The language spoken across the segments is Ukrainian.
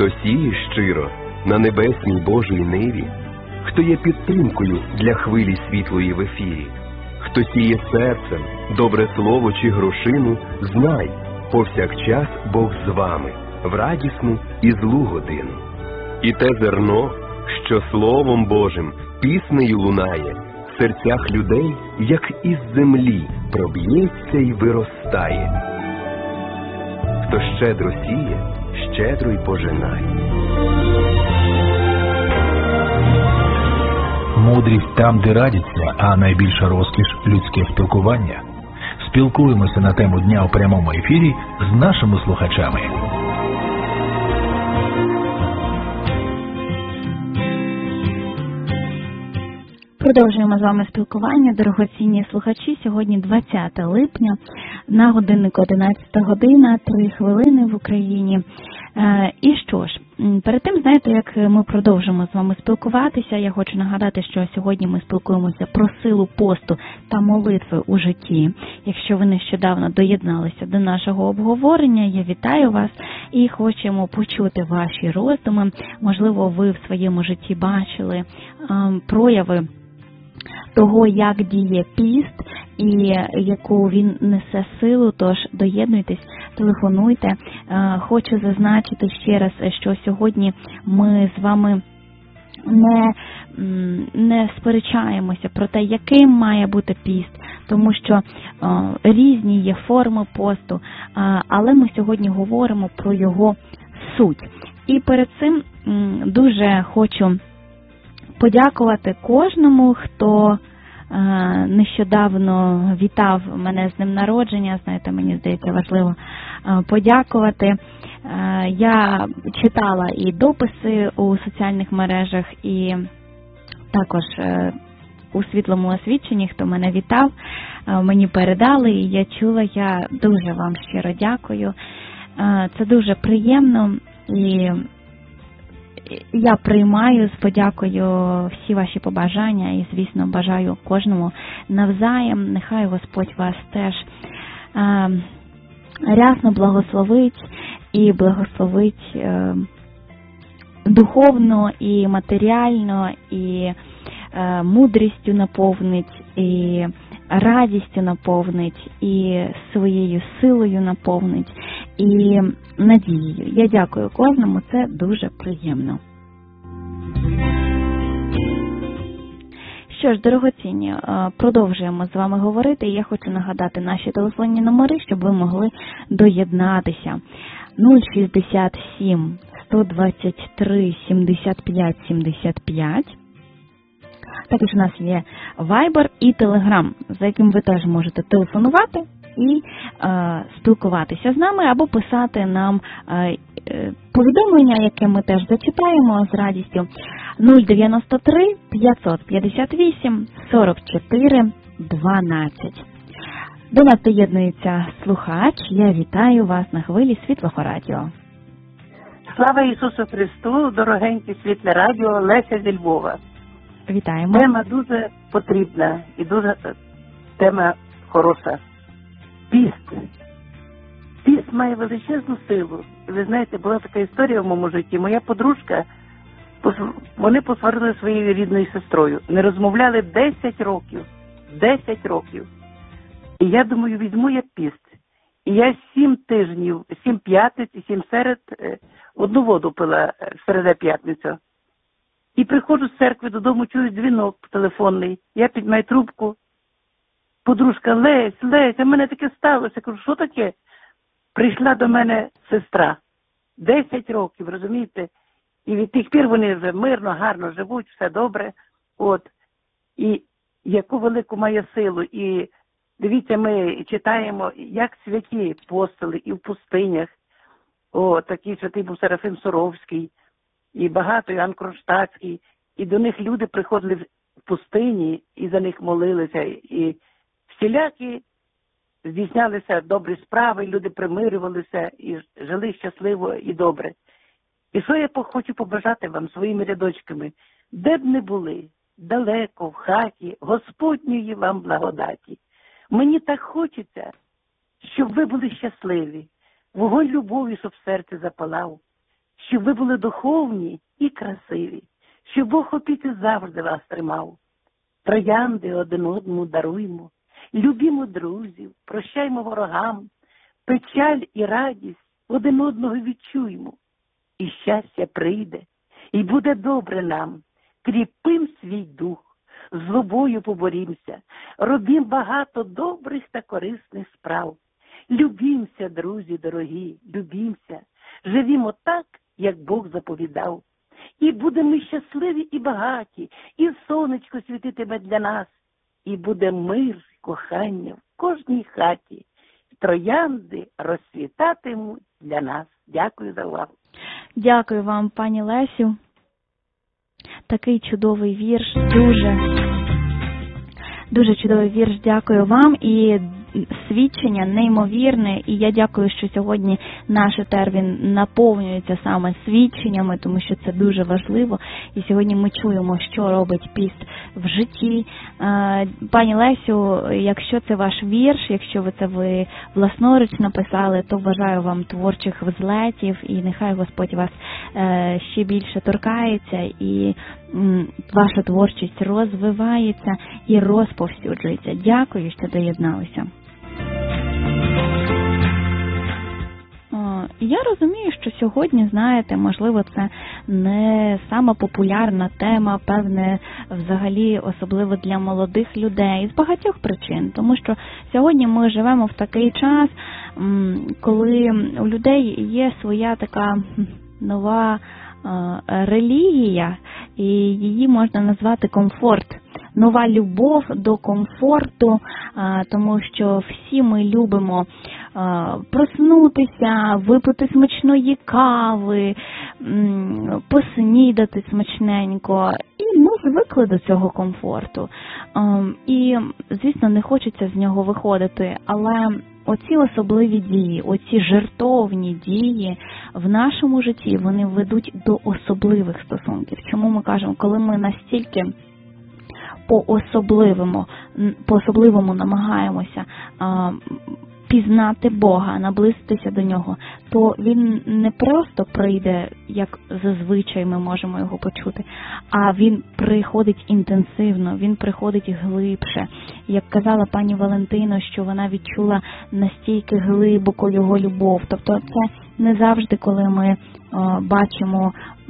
хто сіє щиро на небесній Божій ниві, хто є підтримкою для хвилі світлої в ефірі, хто сіє серцем добре слово чи грошину, знай, повсякчас Бог з вами, в радісну і злу годину. І те зерно, що Словом Божим піснею лунає, в серцях людей, як із землі, проб'ється й виростає. Хто щедро сіє, щедро й пожинає. Мудрість там, де радяться, а найбільша розкіш – людське спілкування. Спілкуємося на тему дня у прямому ефірі з нашими слухачами. Продовжуємо з вами спілкування, дорогоцінні слухачі. Сьогодні 20 липня, на годиннику 11 година, 3 хвилини в Україні. І що ж, перед тим, знаєте, як ми продовжимо з вами спілкуватися, я хочу нагадати, що сьогодні ми спілкуємося про силу посту та молитви у житті. Якщо ви нещодавно доєдналися до нашого обговорення, я вітаю вас і хочемо почути ваші роздуми. Можливо, ви в своєму житті бачили прояви того, як діє піст і яку він несе силу, тож доєднуйтесь, телефонуйте. Хочу зазначити ще раз, що сьогодні ми з вами не сперечаємося про те, яким має бути піст, тому що різні є форми посту, але ми сьогодні говоримо про його суть. І перед цим дуже хочу подякувати кожному, хто нещодавно вітав мене з днем народження. Знаєте, мені здається важливо подякувати. Я читала і дописи у соціальних мережах, і також у світлому освіченні, хто мене вітав, мені передали, і я чула, я дуже вам щиро дякую. Це дуже приємно, і я приймаю з подякою всі ваші побажання і, звісно, бажаю кожному навзаєм. Нехай Господь вас теж рясно благословить і благословить духовно і матеріально, і мудрістю наповнить, і радістю наповнить, і своєю силою наповнить, і надією. Я дякую кожному, це дуже приємно. Що ж, дорогоцінні, продовжуємо з вами говорити, і я хочу нагадати наші телефонні номери, щоб ви могли доєднатися. 067 123 75 75. Також у нас є Viber і Telegram, за яким ви теж можете телефонувати і спілкуватися з нами, або писати нам повідомлення, яке ми теж зачитаємо з радістю. 093 558 44 12. До нас доєднується слухач. Я вітаю вас на хвилі Світлого радіо. Слава Ісусу Христу, дорогенькі Світле радіо, Леся зі Львова. Вітаємо. Тема дуже потрібна і дуже тема хороша. Піст. Піст має величезну силу. І ви знаєте, була така історія в моєму житті. Моя подружка, вони посварили своєю рідною сестрою. Не розмовляли 10 років. 10 років. І я думаю, візьму я піст. І я 7 тижнів, 7 п'ятниць і 7 серед одну воду пила середа-п'ятниця. І приходжу з церкви додому, чую дзвінок телефонний. Я піднімаю трубку. Подружка: Лесь, а мене таке сталося. Я кажу: що таке? Прийшла до мене сестра. 10 років, розумієте? І від тих пір вони вже мирно, гарно живуть, все добре. От. І яку велику має силу. І дивіться, ми читаємо, як святі постили і в пустинях. О, такий святий був Серафим Суровський. І багато Іоанн Кронштадтський. І до них люди приходили в пустині і за них молилися. І всілякі здійснялися добрі справи, люди примирювалися і жили щасливо і добре. І що я хочу побажати вам своїми рядочками? Де б не були, далеко, в хаті, Господньої вам благодаті. Мені так хочеться, щоб ви були щасливі, вогонь любові, щоб в серці запалав, щоб ви були духовні і красиві, щоб Бог опіки завжди вас тримав. Троянди один одному даруймо, любімо друзів, прощаймо ворогам, печаль і радість один одного відчуймо. І щастя прийде, і буде добре нам, кріпим свій дух, злобою поборімся, робім багато добрих та корисних справ. Любімся, друзі дорогі, любімся, живімо так, як Бог заповідав. І будемо щасливі і багаті, і сонечко світитиме для нас, і буде мир, кохання в кожній хаті, троянди розцвітатимуть для нас. Дякую за увагу. Дякую вам, пані Лесю. Такий чудовий вірш, дуже чудовий вірш, дякую вам. І свідчення неймовірне, і я дякую, що сьогодні наш етер, він наповнюється саме свідченнями, тому що це дуже важливо. І сьогодні ми чуємо, що робить піст в житті. Пані Лесю, якщо це ваш вірш, якщо ви власноруч написали, то бажаю вам творчих взлетів, і нехай Господь вас ще більше торкається, і ваша творчість розвивається і розповсюджується. Дякую, що доєдналися. Я розумію, що сьогодні, знаєте, можливо, це не сама популярна тема, певне, взагалі, особливо для молодих людей, з багатьох причин. Тому що сьогодні ми живемо в такий час, коли у людей є своя така нова релігія, і її можна назвати комфорт. Нова любов до комфорту, тому що всі ми любимо проснутися, випити смачної кави, поснідати смачненько. І ми звикли до цього комфорту. І, звісно, не хочеться з нього виходити, але оці особливі дії, оці жертовні дії в нашому житті, вони ведуть до особливих стосунків. Чому ми кажемо, коли ми настільки по-особливому намагаємося пізнати Бога, наблизитися до Нього, то Він не просто прийде, як зазвичай ми можемо його почути, а Він приходить інтенсивно, Він приходить глибше. Як казала пані Валентина, що вона відчула настільки глибоко Його любов. Тобто це не завжди, коли ми бачимо...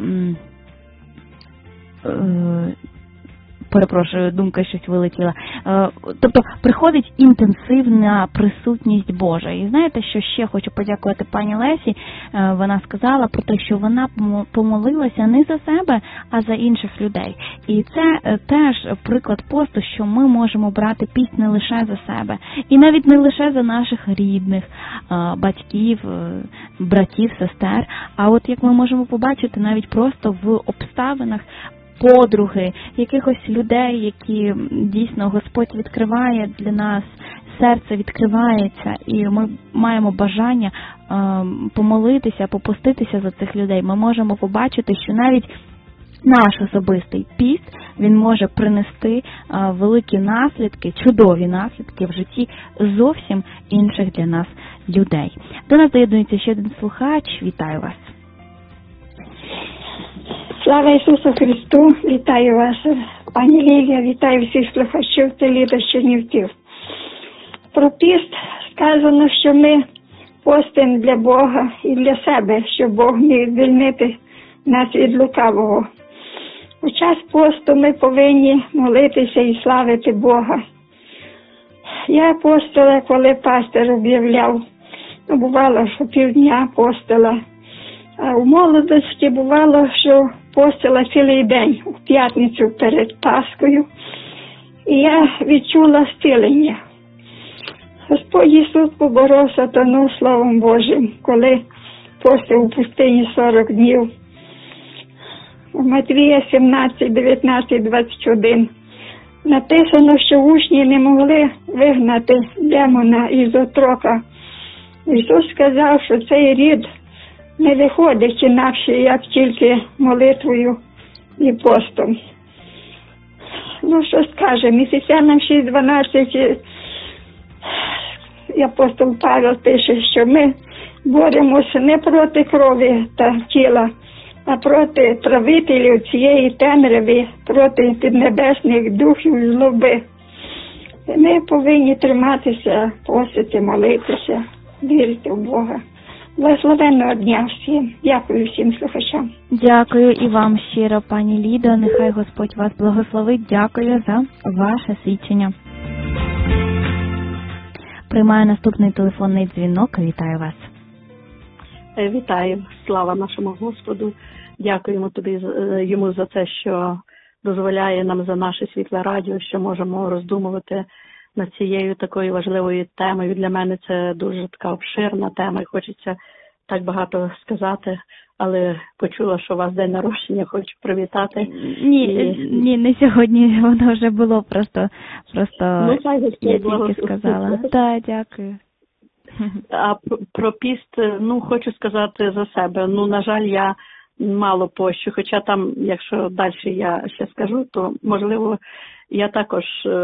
Перепрошую, думка щось вилетіла. Тобто приходить інтенсивна присутність Божа. І знаєте, що ще хочу подякувати пані Лесі? Вона сказала про те, що вона помолилася не за себе, а за інших людей. І це теж приклад посту, що ми можемо брати піст не лише за себе. І навіть не лише за наших рідних, батьків, братів, сестер. А от як ми можемо побачити навіть просто в обставинах, подруги, якихось людей, які дійсно Господь відкриває для нас, серце відкривається, і ми маємо бажання помолитися, попуститися за цих людей. Ми можемо побачити, що навіть наш особистий піст, він може принести великі наслідки, чудові наслідки в житті зовсім інших для нас людей. До нас доєднується ще один слухач. Вітаю вас. Слава Ісусу Христу! Вітаю вас, пані Лілія, вітаю всіх слухачів та Ліда з Чернівців. Про піст сказано, що ми постимо для Бога і для себе, щоб Бог міг звільнити нас від лукавого. У час посту ми повинні молитися і славити Бога. Я постила, коли пастир об'являв, бувало, що півдня постила. А у молодості бувало, що постила цілий день, у п'ятницю перед Паскою, і я відчула зцілення. Господь Ісус поборов сатану Словом Божим, коли постив у пустині 40 днів. У Матвія 17, 19, 21 написано, що учні не могли вигнати демона із отрока. Ісус сказав, що цей рід не виходить інакше, як тільки молитвою і постом. Що скажемо, Ефесянам 6:12 апостол Павел пише, що ми боремося не проти крові та тіла, а проти травителів цієї темряви, проти піднебесних духів злоби. Ми повинні триматися, постити, молитися, вірити в Бога. Благословенного дня всім. Дякую всім слухачам. Дякую і вам щиро, пані Лідо. Нехай Господь вас благословить. Дякую за ваше свідчення. Приймаю наступний телефонний дзвінок. Вітаю вас. Вітаю. Слава нашому Господу. Дякуємо тобі йому за те, що дозволяє нам за наше світле радіо, що можемо роздумувати над цією такою важливою темою. Для мене це дуже така обширна тема, і хочеться так багато сказати, але почула, що у вас день народження, хочу привітати. Ні, не сьогодні, воно вже було, просто я тільки сказала. Так, дякую. А про піст, хочу сказати за себе. На жаль, я мало пощу, хоча там, якщо далі я ще скажу, то, можливо, я також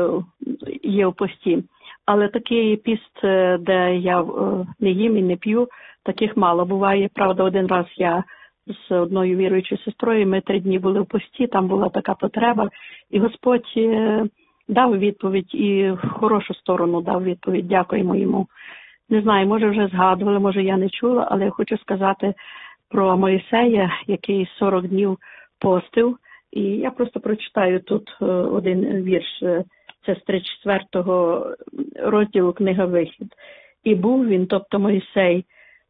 є в пості. Але такий піст, де я не їм і не п'ю, таких мало. Буває, правда, один раз я з одною віруючою сестрою, ми 3 дні були в пості, там була така потреба, і Господь дав відповідь, і в хорошу сторону дав відповідь, дякуємо йому. Не знаю, може вже згадували, може я не чула, але я хочу сказати про Моїсея, який 40 днів постив. І я просто прочитаю тут один вірш, це з 34-го розділу книга «Вихід». «І був він, тобто Моїсей,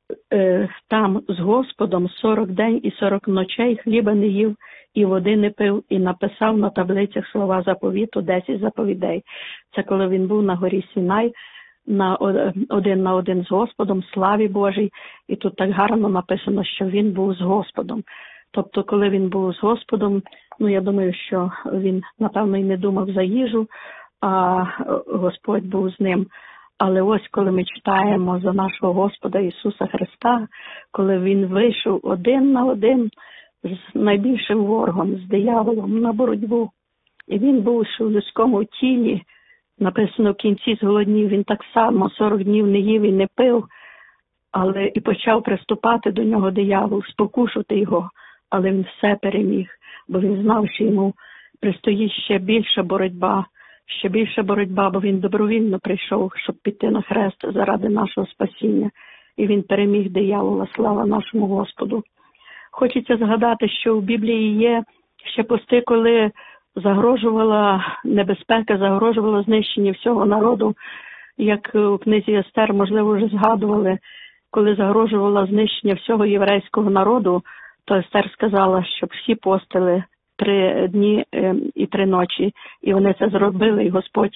там з Господом 40 день і 40 ночей, хліба не їв і води не пив, і написав на таблицях слова заповіту, 10 заповідей». Це коли він був на горі Сінай, один на один з Господом, славі Божій. І тут так гарно написано, що він був з Господом. Тобто, коли він був з Господом, я думаю, що він, напевно, і не думав за їжу, а Господь був з ним. Але ось, коли ми читаємо за нашого Господа Ісуса Христа, коли він вийшов один на один з найбільшим ворогом, з дияволом на боротьбу, і він був у людському тілі, написано в кінці зголоднів, він так само 40 днів не їв і не пив, але і почав приступати до нього диявол, спокушувати його, але він все переміг, бо він знав, що йому предстоїть ще більша боротьба, бо він добровільно прийшов, щоб піти на хрест заради нашого спасіння. І він переміг диявола, слава нашому Господу. Хочеться згадати, що в Біблії є ще пости, коли загрожувала небезпека, загрожувало знищення всього народу, як у книзі Естер, можливо, вже згадували, коли загрожувало знищення всього єврейського народу, то Естер сказала, щоб всі постили 3 дні і 3 ночі, і вони це зробили, і Господь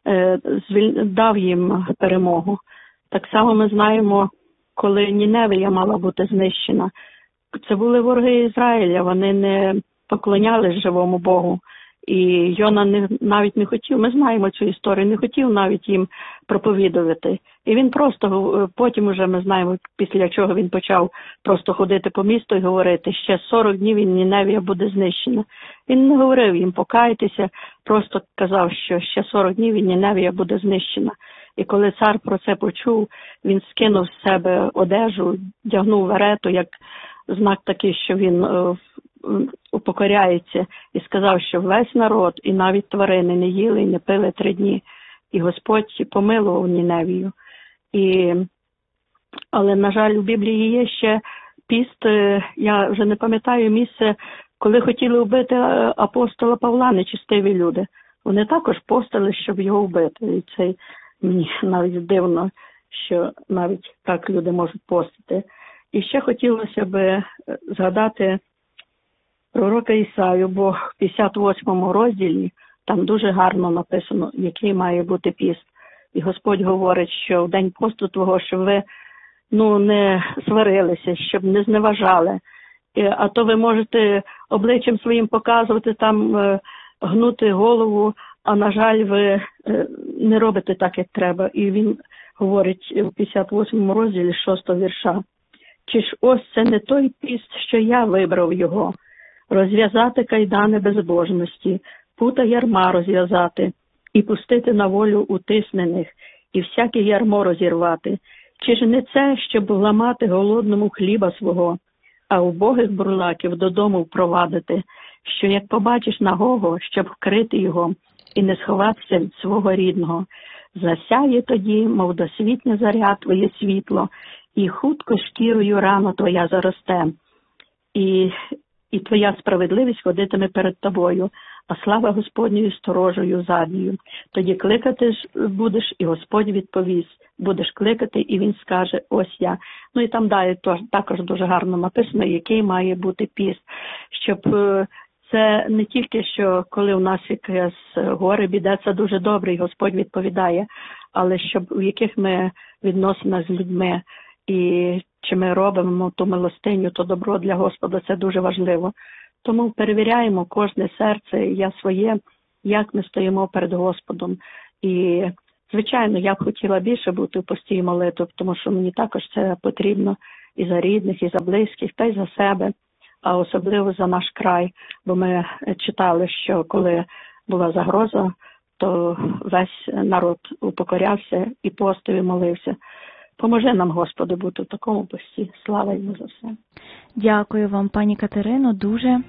дав їм перемогу. Так само ми знаємо, коли Ніневія мала бути знищена. Це були вороги Ізраїля, вони не поклонялись живому Богу. І Йона навіть не хотів, ми знаємо цю історію, не хотів навіть їм проповідувати. І він просто, потім уже ми знаємо, після чого він почав просто ходити по місту і говорити, ще 40 днів і Ніневія буде знищена. Він не говорив їм покайтеся, просто казав, що ще 40 днів і Ніневія буде знищена. І коли цар про це почув, він скинув з себе одежу, вдягнув верету, як знак такий, що він упокоряється, і сказав, що весь народ і навіть тварини не їли і не пили 3 дні. І Господь помилував Ніневію. Але, на жаль, у Біблії є ще піст, я вже не пам'ятаю місце, коли хотіли вбити апостола Павла нечестиві люди. Вони також постили, щоб його вбити. І це мені навіть дивно, що навіть так люди можуть постити. І ще хотілося б згадати пророка Ісаю, бо в 58 розділі там дуже гарно написано, який має бути піст. І Господь говорить, що в день посту твого, щоб ви не сварилися, щоб не зневажали. А то ви можете обличчям своїм показувати, там гнути голову, а, на жаль, ви не робите так, як треба. І він говорить у 58 розділі 6 вірша. Чи ж ось це не той піст, що я вибрав його? Розв'язати кайдани безбожності, пута ярма розв'язати, і пустити на волю утиснених, і всяке ярмо розірвати. Чи ж не це, щоб ламати голодному хліба свого, а убогих бурлаків додому впровадити, що як побачиш нагого, щоб вкрити його і не сховатися від свого рідного. Засяє тоді, мов досвітня заря, твоє світло, і хутко шкірою рано твоя заросте, і твоя справедливість ходитиме перед тобою, а слава Господньою сторожою задньою. Тоді кликати ж будеш, і Господь відповість. Будеш кликати, і він скаже, ось я. Ну і там далі також дуже гарно написано, який має бути піст. Щоб це не тільки, що коли у нас якесь горе, біда, це дуже добре, і Господь відповідає, але щоб у яких ми відносинах з людьми, і чи ми робимо ту милостиню, то добро для Господа, це дуже важливо. Тому перевіряємо кожне серце, я своє, як ми стоїмо перед Господом. І, звичайно, я б хотіла більше бути в постій молитві, тому що мені також це потрібно і за рідних, і за близьких, та й за себе, а особливо за наш край. Бо ми читали, що коли була загроза, то весь народ упокорявся і постив, і молився. Поможи нам, Господи, бути в такому пості. Слава йому за все. Дякую вам, пані Катерино, дуже.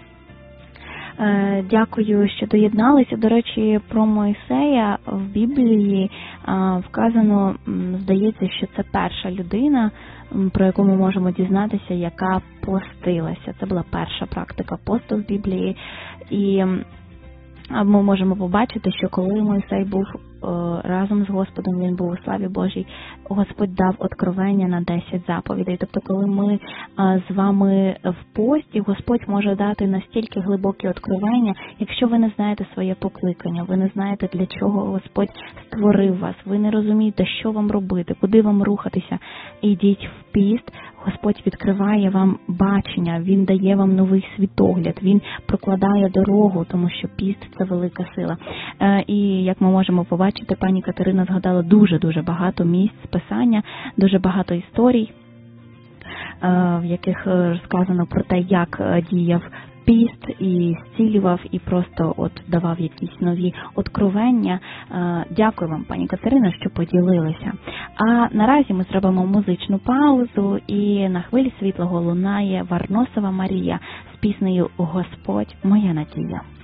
Дякую, що доєдналися. До речі, про Мойсея в Біблії вказано, здається, що це перша людина, про яку ми можемо дізнатися, яка постилася. Це була перша практика посту в Біблії. І ми можемо побачити, що коли Мойсей був разом з Господом, він був у славі Божій, Господь дав откровення на 10 заповідей. Тобто, коли ми з вами в пості, Господь може дати настільки глибокі откровення, якщо ви не знаєте своє покликання, ви не знаєте, для чого Господь створив вас, ви не розумієте, що вам робити, куди вам рухатися, ідіть в піст, Господь відкриває вам бачення, Він дає вам новий світогляд, Він прокладає дорогу, тому що піст – це велика сила. І, як ми можемо побачити, пані Катерина згадала дуже-дуже багато місць Писання, дуже багато історій, в яких розказано про те, як діяв піст і зцілював, і просто давав якісь нові откровення. Дякую вам, пані Катерина, що поділилися. А наразі ми зробимо музичну паузу, і на хвилі світлого лунає Варносова Марія з піснею «Господь, моя надія».